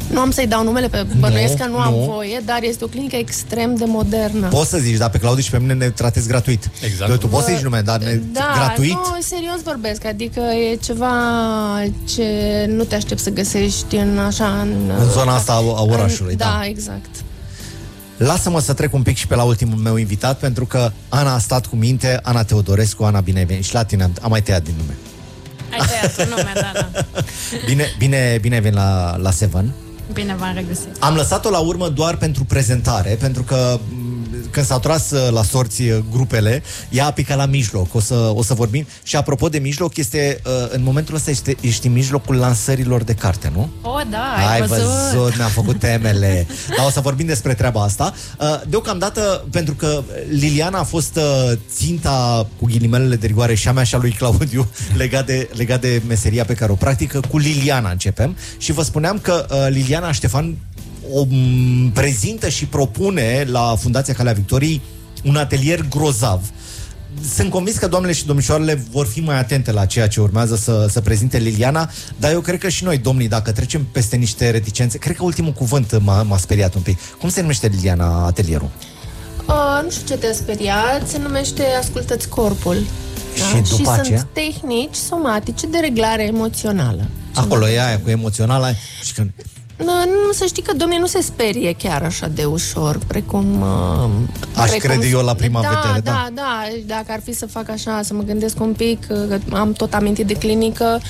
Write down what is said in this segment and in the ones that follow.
Nu am să-i dau numele, pe bănuiesc că nu am voie, dar este o clinică extrem de modernă. Poți să zici, dar pe Claudiu și pe mine ne tratezi gratuit. Exact. Tu poți să zici nume, dar gratuit? Nu, serios vorbesc, adică e ceva ce nu te aștept să găsești în zona asta a orașului. Da, exact. Lasă-mă să trec un pic și pe la ultimul meu invitat, pentru că Ana a stat cu minte, Ana Teodorescu. Ana, bine ai venit. Și la tine am mai tăiat din nume. Ai tăiat nume, da. Bine ai venit la Seven. Bine v-am regăsit. Am lăsat-o la urmă doar pentru prezentare, pentru că când s-au tras la sorți grupele, ea a picat la mijloc. O să vorbim. Și apropo de mijloc, este în momentul ăsta ești în mijlocul lansărilor de carte, nu? Da, ai văzut, mi-am făcut temele. Dar o să vorbim despre treaba asta. Deocamdată, pentru că Liliana a fost ținta, cu ghilimelele de rigoare, și a mea și a lui Claudiu, legat de meseria pe care o practică. Cu Liliana începem. Și vă spuneam că Liliana Ștefan o prezintă și propune la Fundația Calea Victoriei un atelier grozav. Sunt convins că doamnele și domnișoarele vor fi mai atente la ceea ce urmează să prezinte Liliana, dar eu cred că și noi, domnii, dacă trecem peste niște reticențe, cred că ultimul cuvânt m-a speriat un pic. Cum se numește, Liliana, atelierul? Nu știu ce te-a speriat, se numește Ascultă-ți corpul. Și după aceea? Sunt tehnici somatice de reglare emoțională. Acolo e aia cu emoțională și când... Nu, să știi că, domnule, nu se sperie chiar așa de ușor, precum... Aș crede eu la prima vedere, da. Da, dacă ar fi să fac așa, să mă gândesc un pic, că am tot amintit de clinică,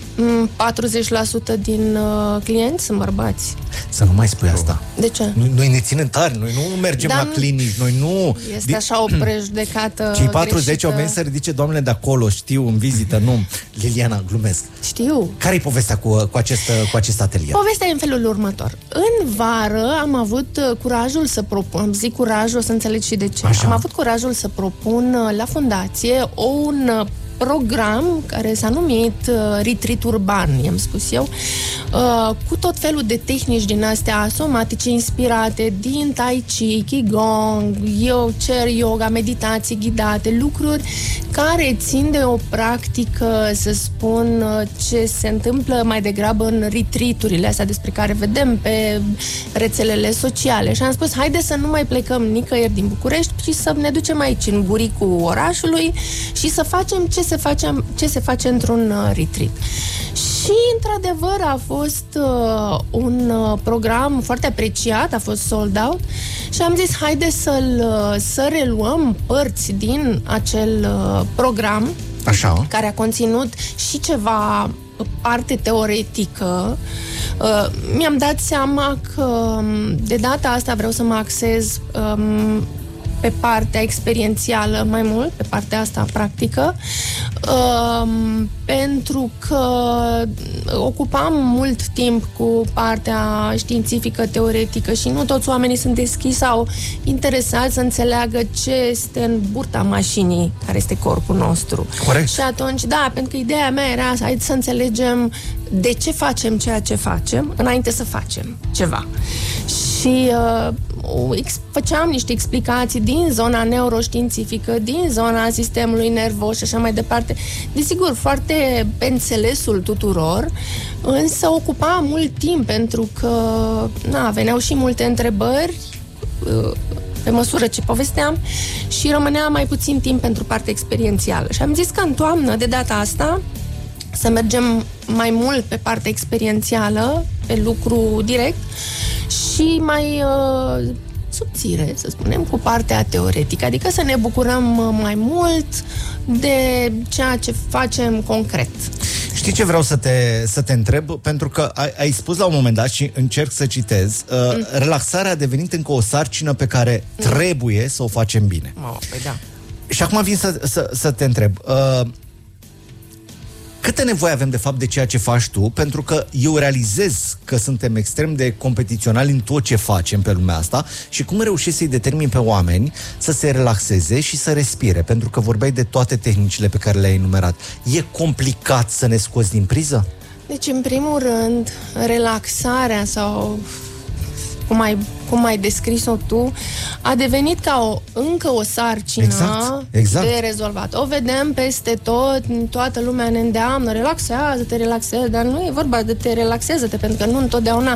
40% din clienți sunt bărbați. Să nu mai spui asta. De ce? Noi ne ținem tari, noi nu mergem la clinici, noi nu... Este așa o prejudecată cei 40 greșită. oameni să ridice doamnele de acolo, știu, în vizită, nu. Liliana, glumesc. Știu. Care-i povestea cu acest atelier? Povestea e în felul următor. În vară am avut curajul să propun, zic curajul, o să înțelegi și de ce. Așa. Am avut curajul să propun la fundație un program care s-a numit Retreat Urban, i-am spus eu, cu tot felul de tehnici din astea somatice inspirate din Tai Chi, Qigong, Chair Yoga, meditații ghidate, lucruri care țin de o practică, să spun, ce se întâmplă mai degrabă în retreat-urile astea despre care vedem pe rețelele sociale. Și am spus, haide să nu mai plecăm nicăieri din București, ci să ne ducem aici, în buricul orașului, și să facem ce se face într-un retreat. Și, într-adevăr, a fost un program foarte apreciat, a fost sold out și am zis, haide să reluăm părți din acel program. Așa. Care a conținut și ceva parte teoretică. Mi-am dat seama că de data asta vreau să mă axez pe partea experiențială mai mult, pe partea asta practică, pentru că ocupam mult timp cu partea științifică, teoretică și nu toți oamenii sunt deschiși sau interesați să înțeleagă ce este în burta mașinii, care este corpul nostru. Corect. Și atunci, da, pentru că ideea mea era să înțelegem de ce facem ceea ce facem înainte să facem ceva. Și făceam niște explicații din zona neuroștiințifică, din zona sistemului nervos și așa mai departe. Desigur, foarte pe înțelesul tuturor, însă ocupa mult timp pentru că veneau și multe întrebări pe măsură ce povesteam și rămânea mai puțin timp pentru partea experiențială. Și am zis că în toamnă, de data asta, să mergem mai mult pe partea experiențială, pe lucru direct și mai subțire, să spunem, cu partea teoretică, adică să ne bucurăm mai mult de ceea ce facem concret. Știi ce vreau să te întreb? Pentru că ai spus la un moment dat și încerc să citez, relaxarea a devenit încă o sarcină pe care trebuie să o facem bine. Păi da. Și acum vin să te întreb, câtă nevoie avem de fapt de ceea ce faci tu? Pentru că eu realizez că suntem extrem de competiționali în tot ce facem pe lumea asta și cum reușești să-i determini pe oameni să se relaxeze și să respire, pentru că vorbeai de toate tehnicile pe care le-ai enumerat. E complicat să ne scoți din priză? Deci, în primul rând, relaxarea sau cum ai descris-o tu, a devenit ca încă o sarcină exact. de rezolvat. O vedem peste tot, toată lumea ne îndeamnă, relaxează-te, dar nu e vorba de te relaxează-te, pentru că nu întotdeauna